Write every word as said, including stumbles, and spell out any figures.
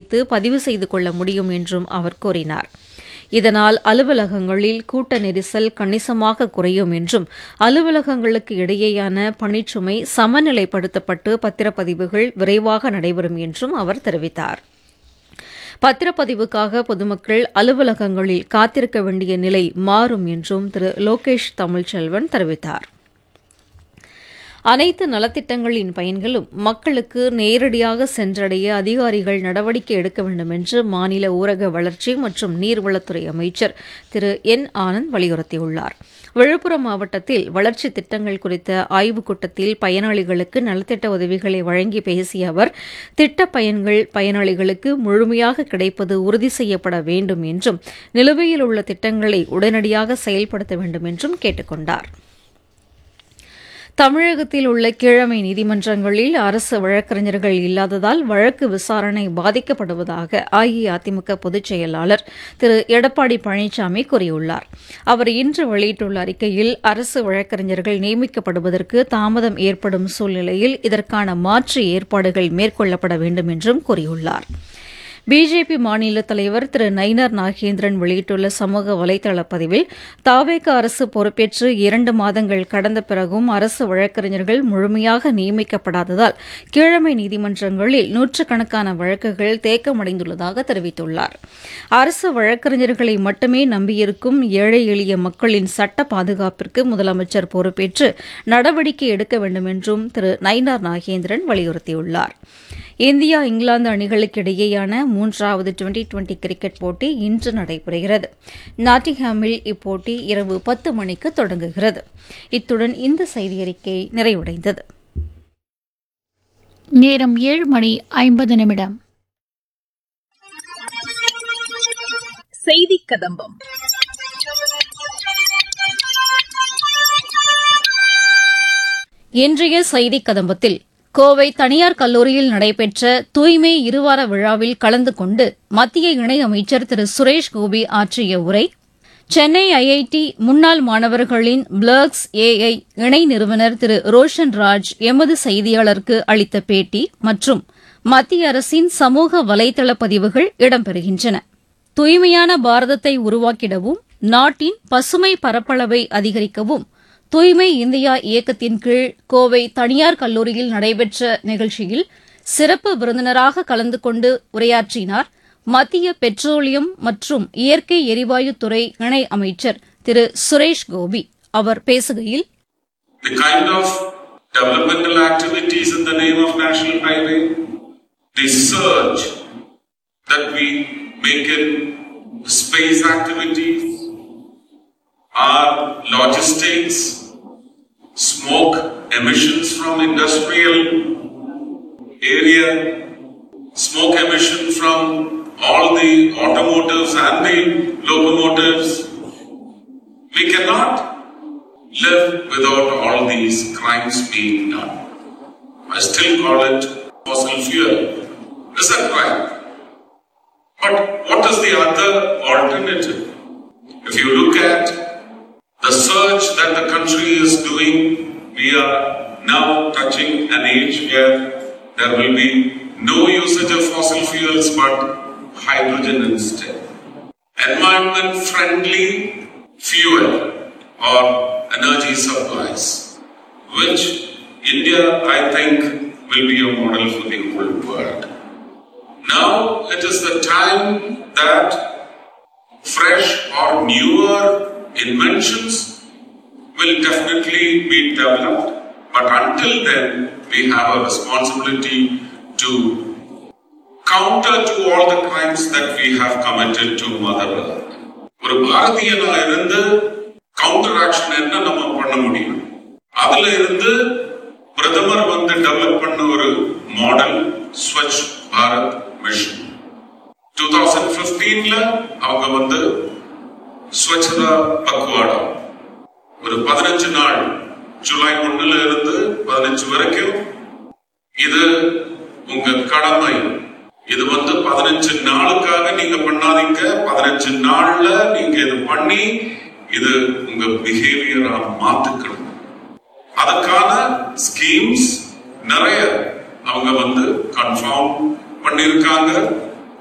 வைத்து பதிவு செய்து கொள்ள முடியும் என்றும் அவர் கூறினார். இதனால் அலுவலகங்களில் கூட்ட நெரிசல் கணிசமாக குறையும் என்றும் அலுவலகங்களுக்கு இடையேயான பணிச்சுமை சமநிலைப்படுத்தப்பட்டு பத்திரப்பதிவுகள் விரைவாக நடைபெறும் என்றும் அவர் தெரிவித்தார். பத்திரப்பதிவுக்காக பொதுமக்கள் அலுவலகங்களில் காத்திருக்க வேண்டிய நிலை மாறும் என்றும் திரு லோகேஷ் தமிழ்ச்செல்வன் தெரிவித்தார். அனைத்து நலத்திட்டங்களின் பயன்களும் மக்களுக்கு நேரடியாக சென்றடைய அதிகாரிகள் நடவடிக்கை எடுக்க வேண்டும் என்று மாநில ஊரக வளர்ச்சி மற்றும் நீர்வளத்துறை அமைச்சர் திரு என் ஆனந்த் வலியுறுத்தியுள்ளார். விழுப்புரம் மாவட்டத்தில் வளர்ச்சித் திட்டங்கள் குறித்த ஆய்வுக் கூட்டத்தில் பயனாளிகளுக்கு நலத்திட்ட உதவிகளை வழங்கி பேசிய அவர் திட்டப் பயன்கள் பயனாளிகளுக்கு முழுமையாக கிடைப்பது உறுதி செய்யப்பட வேண்டும் என்றும் நிலுவையில் உள்ள திட்டங்களை உடனடியாக செயல்படுத்த வேண்டும் என்றும் கேட்டுக் கொண்டார். தமிழகத்தில் உள்ள கீழமை நீதிமன்றங்களில் அரசு வழக்கறிஞர்கள் இல்லாததால் வழக்கு விசாரணை பாதிக்கப்படுவதாக அஇஅதிமுக பொதுச் செயலாளர் திரு எடப்பாடி பழனிசாமி கூறியுள்ளார். அவர் இன்று வெளியிட்டுள்ள அறிக்கையில் அரசு வழக்கறிஞர்கள் நியமிக்கப்படுவதற்கு தாமதம் ஏற்படும் சூழ்நிலையில் இதற்கான மாற்று ஏற்பாடுகள் மேற்கொள்ளப்பட வேண்டும் என்றும் கூறியுள்ளார். பிஜேபி மாநில தலைவர் திரு நயினார் நாகேந்திரன் வெளியிட்டுள்ள சமூக வலைதள பதிவில் தாவேக அரசு பொறுப்பேற்று இரண்டு மாதங்கள் கடந்த பிறகும் அரசு வழக்கறிஞர்கள் முழுமையாக நியமிக்கப்படாததால் கீழமை நீதிமன்றங்களில் நூற்றுக்கணக்கான வழக்குகள் தேக்கமடைந்துள்ளதாக தெரிவித்துள்ளார். அரசு வழக்கறிஞர்களை மட்டுமே நம்பியிருக்கும் ஏழை எளிய மக்களின் சட்ட பாதுகாப்பிற்கு முதலமைச்சர் பொறுப்பேற்று நடவடிக்கை எடுக்க வேண்டும் என்றும் திரு நயினார் நாகேந்திரன் வலியுறுத்தியுள்ளார். இந்தியா இங்கிலாந்து அணிகளுக்கு இடையேயான மூன்றாவது டுவெண்டி டுவெண்டி கிரிக்கெட் போட்டி இன்று நடைபெறுகிறது. நாட்டிங்ஹாமில் இப்போட்டி இரவு பத்து மணிக்கு தொடங்குகிறது. இத்துடன் இந்த செய்தியறிக்கை நிறைவடைந்தது. நேரம் ஏழு மணி ஐம்பது நிமிடம். செய்தி கதம்பம். இன்றைய செய்தி கதம்பத்தில் கோவை தனியார் கல்லூரியில் நடைபெற்ற தூய்மை இருவார விழாவில் கலந்து கொண்டு மத்திய இணையமைச்சர் திரு சுரேஷ் கோபி ஆற்றிய உரை, சென்னை ஐஐடி முன்னாள் மாணவர்களின் பிளர்க்ஸ் ஏஐ இணை நிறுவனர் திரு ரோஷன் ராஜ் எமது செய்தியாளருக்கு அளித்த பேட்டி மற்றும் மத்திய அரசின் சமூக வலைதள பதிவுகள் இடம்பெறுகின்றன. தூய்மையான பாரதத்தை உருவாக்கிடவும் நாட்டின் பசுமை பரப்பளவை அதிகரிக்கவும் தூய்மை இந்தியா இயக்கத்தின் கீழ் கோவை தனியார் கல்லூரியில் நடைபெற்ற நிகழ்ச்சியில் சிறப்பு விருந்தினராக கலந்து கொண்டு உரையாற்றினார் மத்திய பெட்ரோலியம் மற்றும் இயற்கை எரிவாயு துறை இணை அமைச்சர் திரு சுரேஷ் கோபி. அவர் பேசுகையில், The kind of developmental activities in the name of National Highway, the surge that we make in space activities, our logistics, smoke emissions from industrial area, smoke emission from all the automotives and the locomotives. We cannot live without all these crimes being done. I still call it fossil fuel. It's a crime. But what is the other alternative? If you look at the surge that the country is doing, we are now touching an age where there will be no usage of fossil fuels but hydrogen instead. Environment-friendly fuel or energy supplies, which India, I think, will be a model for the whole world. Now it is the time that fresh or newer inventions will definitely be developed, but until then we have a responsibility to counter to all the crimes that we have committed to Mother Earth. ஒரு பாரதியனா இருந்து counter action என்ன நம்ம பண்ண முடியும்? அதுல இருந்து பிரதமர் வந்து டெவலப் பண்ண ஒரு model Swachh Bharat mission. twenty fifteen ல அவங்க வந்து ஸ்வச்சதா பக்வாடா ஒரு பதினஞ்சு நாள் ஜூலை ஒண்ணுல இருந்து பதினஞ்சு வரைக்கும் இது உங்க கடமை. இது வந்து பதினஞ்சு நாளுக்காக நீங்க பண்ணாதீங்க, பதினஞ்சு நாள்ல நீங்க இது பண்ணி இது உங்க பிஹேவியரா மாத்துக்கணும். அதுக்கான ஸ்கீம்ஸ் நிறைய அவங்க வந்து கன்ஃபார்ம் பண்ணிருக்காங்க.